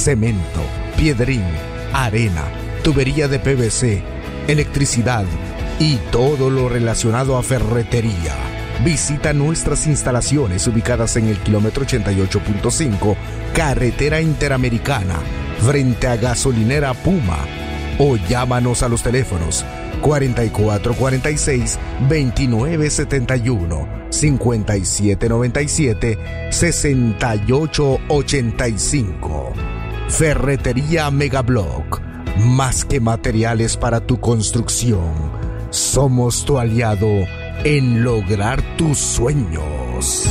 cemento, piedrín, arena, tubería de PVC, electricidad y todo lo relacionado a ferretería. Visita nuestras instalaciones ubicadas en el kilómetro 88.5, Carretera Interamericana, frente a Gasolinera Puma, o llámanos a los teléfonos 4446-2971, 5797-6885. Ferretería Megablock, más que materiales para tu construcción, somos tu aliado en lograr tus sueños.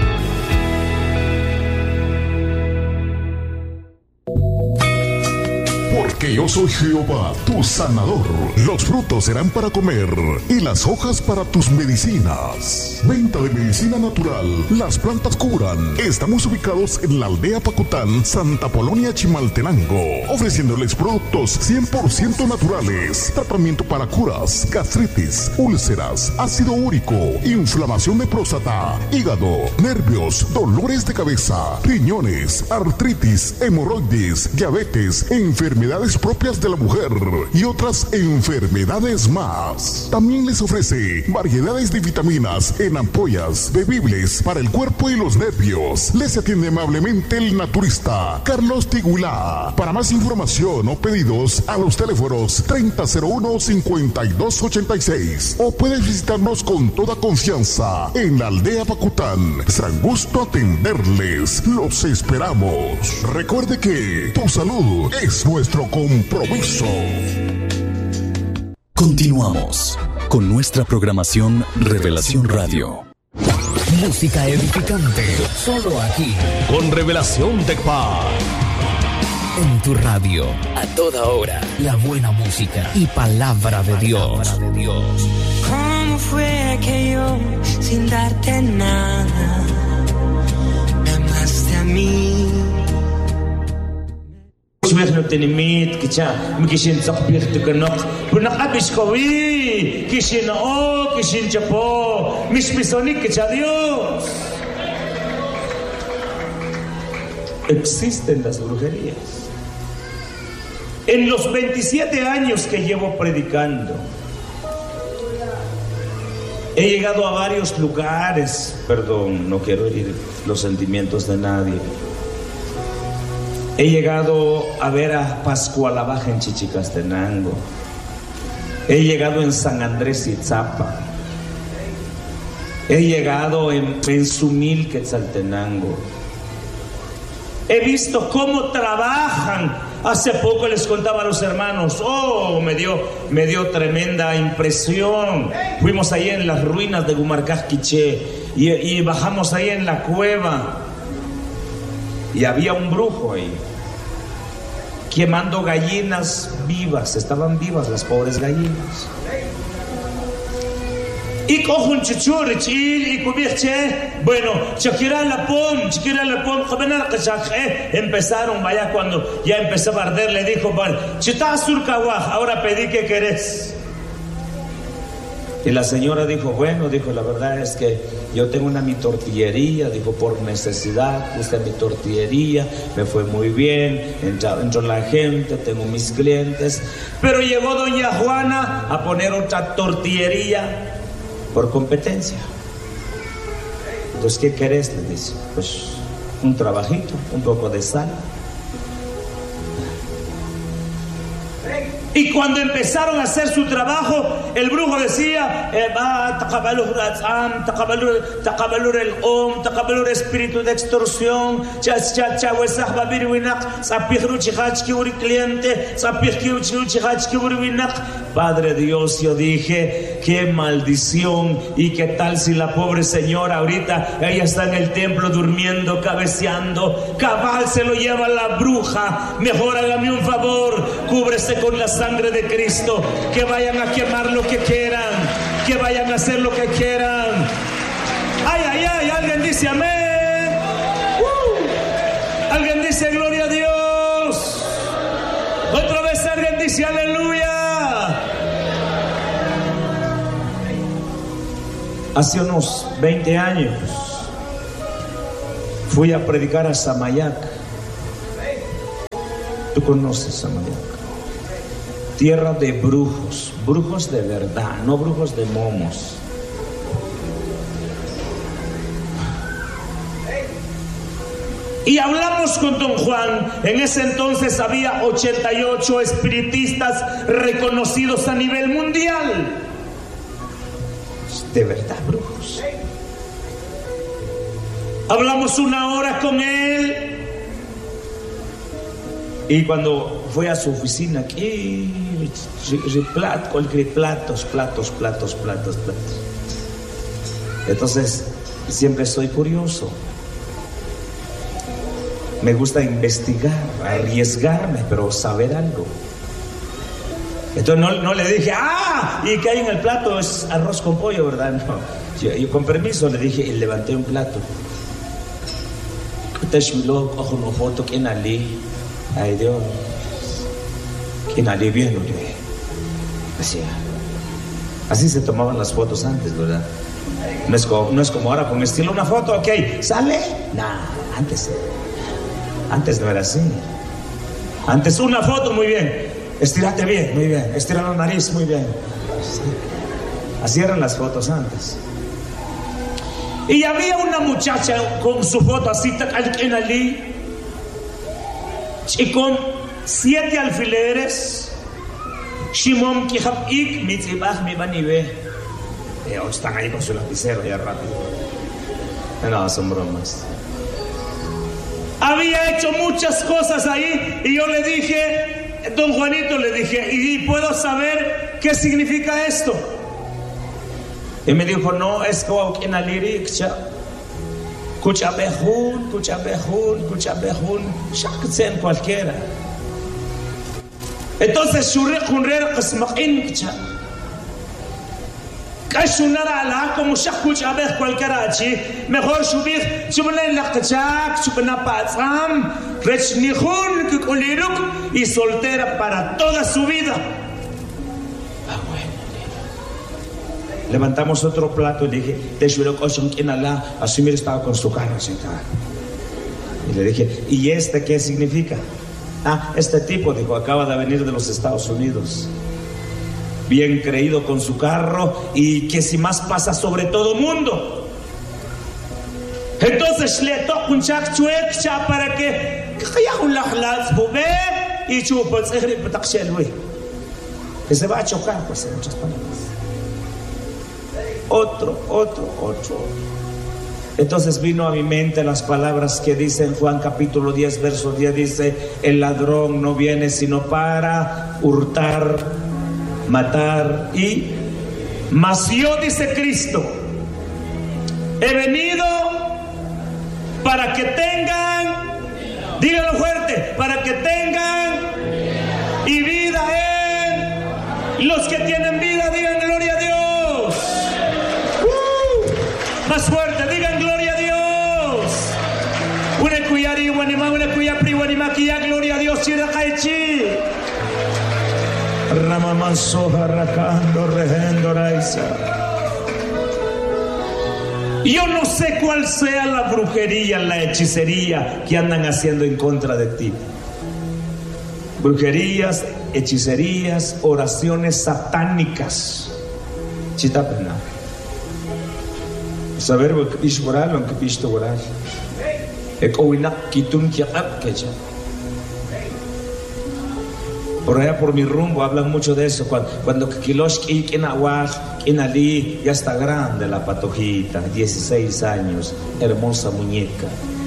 Porque yo soy Jehová, tu sanador. Los frutos serán para comer y las hojas para tus medicinas. Venta de medicina natural. Las plantas curan. Estamos ubicados en la aldea Pacután, Santa Polonia, Chimaltenango, ofreciéndoles productos 100% naturales. Tratamiento para curas, gastritis, úlceras, ácido úrico, inflamación de próstata, hígado, nervios, dolores de cabeza, riñones, artritis, hemorroides, diabetes, enfermedades propias de la mujer y otras enfermedades más. También les ofrece variedades de vitaminas en ampollas, bebibles para el cuerpo y los nervios. Les atiende amablemente el naturista Carlos Tiguilá. Para más información o pedidos, a los teléfonos 3001-5286 o puedes visitarnos con toda confianza en la aldea Pacután. Será un gusto atenderles. Los esperamos. Recuerde que tu salud es nuestro compromiso. Continuamos con nuestra programación Revelación Radio. Música edificante, solo aquí, con Revelación Tecpar. En tu radio, a toda hora, la buena música y palabra de Dios. ¿Cómo fue que yo, sin darte nada, me amaste a mí? شوية تنميت كتا مكيشين تقبيخ تكنق بنقابش كوي كيشين كيشين جابو مش بيسونيك كتا Dios. Existen las brujerías. En los 27 años que llevo predicando, he llegado a varios lugares. Perdón, no quiero herir los sentimientos de nadie. He llegado a ver a Pascua la Baja en Chichicastenango. He llegado en San Andrés Itzapa. He llegado en Sumil, Quetzaltenango. He visto cómo trabajan. Hace poco les contaba a los hermanos. Me dio tremenda impresión. Fuimos ahí en las ruinas de Gumarcasquiché y bajamos ahí en la cueva. Y había un brujo ahí, quemando gallinas vivas. Estaban vivas las pobres gallinas. Y cojo un chichur, chil, y cubierche. Bueno, empezaron, vaya, cuando ya empezó a arder, le dijo, ahora pedí que querés. Y la señora dijo, la verdad es que yo tengo mi tortillería, dijo, por necesidad puse mi tortillería, me fue muy bien, entró la gente, tengo mis clientes, pero llegó doña Juana a poner otra tortillería por competencia. Entonces, ¿qué querés? Le dice, pues un trabajito, un poco de sal. Y cuando empezaron a hacer su trabajo, el brujo decía, espíritu de extorsión, Padre Dios, yo dije, qué maldición. Y qué tal si la pobre señora ahorita, ella está en el templo durmiendo, cabeceando, cabal se lo lleva la bruja. Mejor hágame un favor, cúbrese con la sangre de Cristo, que vayan a quemar lo que quieran, que vayan a hacer lo que quieran. Ay, ay, ay, alguien dice amén. Alguien dice gloria a Dios. Otra vez alguien dice aleluya. Hace unos 20 años fui a predicar a Samayac. Tú conoces Samariaca. Tierra de brujos, brujos de verdad, no brujos de momos. Y hablamos con don Juan. En ese entonces había 88 espiritistas reconocidos a nivel mundial. De verdad, brujos. Hablamos 1 hora con él. Y cuando fue a su oficina aquí, platos. Entonces, siempre soy curioso. Me gusta investigar, arriesgarme, pero saber algo. Entonces no le dije, ¿y qué hay en el plato? Es arroz con pollo, ¿verdad? No. Yo con permiso le dije y levanté un plato. Cojo una foto, ¿quién ali? Ay Dios, ¿quién ali bien? Así se tomaban las fotos antes, ¿verdad? No es como ahora, con estilo una foto, ok, ¿sale? Nah, antes no era así. Antes una foto, muy bien. Estírate bien, muy bien. Estira la nariz, muy bien. Así eran las fotos antes. Y había una muchacha con su foto así, y con 7 alfileres. Shimon Kijabik, Mitzibach, mi van y ve. Están ahí con su lapicero ya rápido. No, son bromas. Había hecho muchas cosas ahí y yo le dije, don Juanito, le dije, ¿y puedo saber qué significa esto? Y me dijo, no, es como en la lírica, cuchabejun, shakzen cualquiera. Entonces, shurek qismaqin kcha. Kashunara ala como shakuch abeh cualquiera achi. Mejor subir, sublen la kachak, subna patzam, rechnihun kukuliruk y soltera para toda su vida. Bueno. Levantamos otro plato y dije, Teshurok Oshun Kinala, Asumir estaba con su carro sentada. Y le dije, ¿y este qué significa? Este tipo, dijo, acaba de venir de los Estados Unidos. Bien creído con su carro y que si más pasa sobre todo mundo. Entonces le toca un chak chuek para que y que se va a chocar, pues en muchas palabras. Otro. Entonces vino a mi mente las palabras que dice en Juan capítulo 10 verso 10, dice, el ladrón no viene sino para hurtar, matar y mas yo, dice Cristo, he venido para que tengan, díganlo fuerte, para que tengan y vida en los que tienen vida, digan gloria a Dios. Más fuerte, digan gloria a Dios. Una cuyari, una cuyapri, una kia, gloria a Dios, chira kaichi. Ramamansoja rakando regendo raisa. Yo no sé cuál sea la brujería, la hechicería que andan haciendo en contra de ti. Brujerías, hechicerías, oraciones satánicas. Chita pena. Saber lo que pish orar, lo que pish orar. Ekowina kitun kiap kecha. Por allá por mi rumbo hablan mucho de eso. Cuando Kiloshki, Kinali, ya está grande la patojita, 16 años, hermosa muñeca.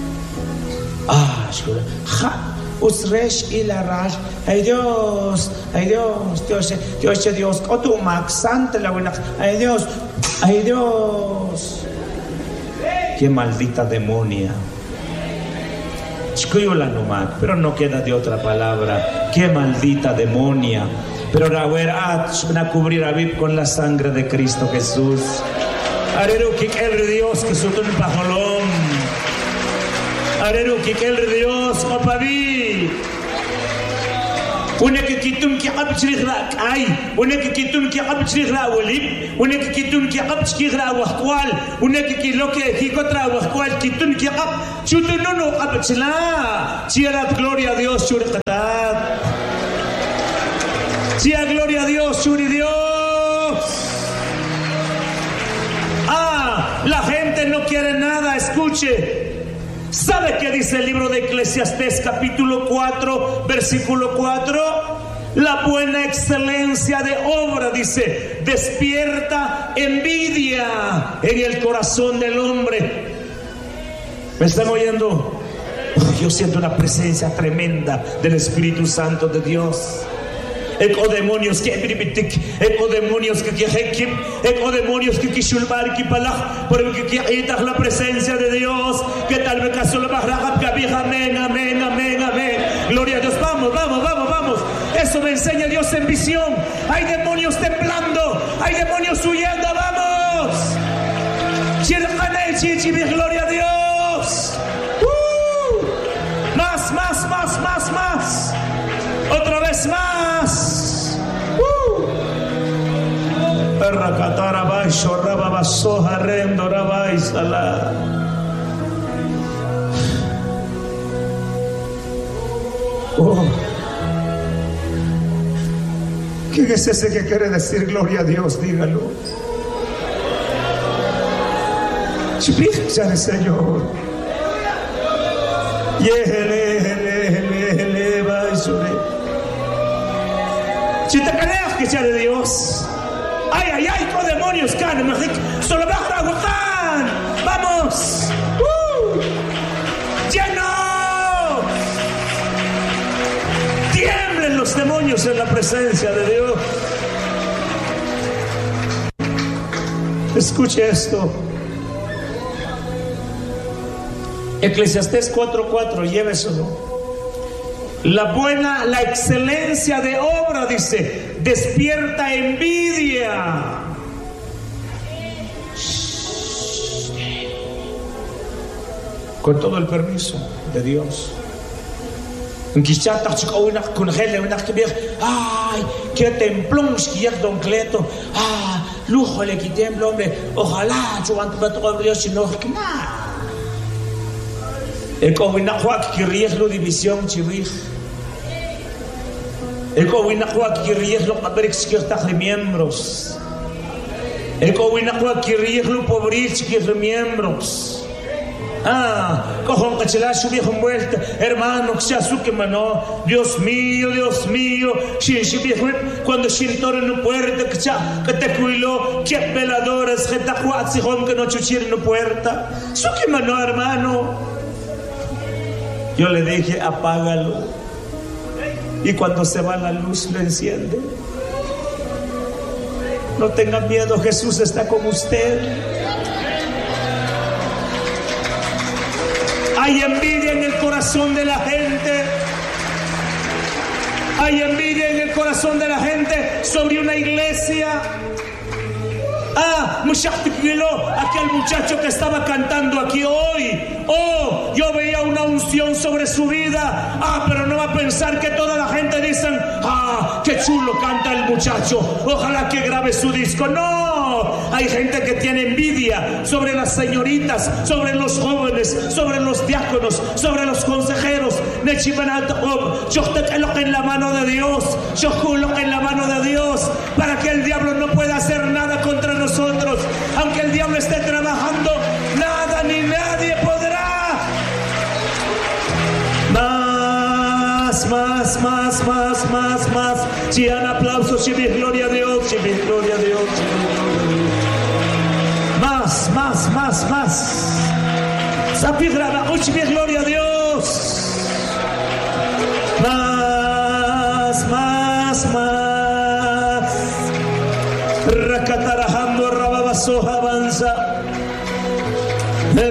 Usresh y la rash. Ay Dios, Dios, Otumax, Santa la buena. Ay Dios. Qué maldita demonia. Pero no queda de otra palabra. Qué maldita demonia. Pero ahora van a cubrir a Vip con la sangre de Cristo Jesús. Areru que el Dios que sutun pajolón. Areru que el Dios opaví. Una que quitun que abchirra ay, una que quitun que abchirra walip, una que quitun que abchirra wahkwal, una que lo que hikotra wahkwal quitun que ab chutun no abchla. Chira gloria a Dios churqatat. Sí, a gloria a Dios, Shuri Dios. La gente no quiere nada, escuche. ¿Sabe qué dice el libro de Eclesiastés capítulo 4, versículo 4? La buena excelencia de obra, dice, despierta envidia en el corazón del hombre. ¿Me están oyendo? Yo siento una presencia tremenda del Espíritu Santo de Dios. Eco demonios que bribitik, eco demonios que hekim, eco demonios que kishulbar ki palach, porque quitar la presencia de Dios, que tal vez caso la barraga que amén, amén, amén, amén. Gloria a Dios, vamos, vamos, vamos, vamos. Eso me enseña Dios en visión. Hay demonios temblando, hay demonios huyendo, vamos. Gloria a Dios. Más, más, más, más, más. Otra vez más. ¿Quién es ese que quiere decir gloria a Dios? Dígalo. Escucha, Señor. Si te creas que sea de Dios. Ay, ay, ay, con demonios, solo vamos. Lleno. Tiemblen los demonios en la presencia de Dios. Escuche esto. Eclesiastés 4:4, lléveselo. La excelencia de obra, dice, despierta envidia. Con todo el permiso de Dios. Ay, qué templón don Cleto. Lujo le quité, hombre. Ojalá yo Dios no que riesgo división chivij. Que riesgo para exquistar miembros. Que riesgo pobres que miembros. Cojon cachela su viejo envuelta, hermano, que se asuque mano. Dios mío, cuando Shintor en una puerta, que te cuilo, que veladoras, que tajuatzijón, que no chuchir en una puerta. Suque mano, hermano. Yo le dije, apágalo. Y cuando se va la luz, lo enciende. No tenga miedo, Jesús está con usted. Hay envidia en el corazón de la gente. Hay envidia en el corazón de la gente sobre una iglesia. Aquel muchacho que estaba cantando aquí hoy. Yo veía una unción sobre su vida. Pero no va a pensar que toda la gente dicen, qué chulo canta el muchacho. Ojalá que grabe su disco. No, hay gente que tiene envidia sobre las señoritas, sobre los jóvenes, sobre los diáconos, sobre los consejeros. Yo te coloco en la mano de Dios. Yo coloco en la mano de Dios para que el diablo no pueda hacer nada contra nosotros. Aunque el diablo esté trabajando, nada ni nadie podrá. Más. Si dan aplausos, si ves gloria a Dios, si ves gloria a Dios. Más. Sapigraba, si ves gloria a Dios. Más. Racatarajando, rababasoja, avanza.